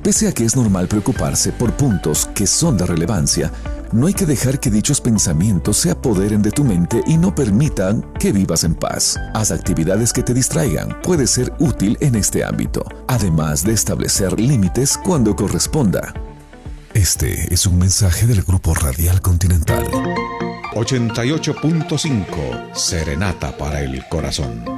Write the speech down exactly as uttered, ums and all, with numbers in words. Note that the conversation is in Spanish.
Pese a que es normal preocuparse por puntos que son de relevancia, no hay que dejar que dichos pensamientos se apoderen de tu mente y no permitan que vivas en paz. Haz actividades que te distraigan, puede ser útil en este ámbito, además de establecer límites cuando corresponda. Este es un mensaje del Grupo Radial Continental. ochenta y ocho punto cinco Serenata para el Corazón.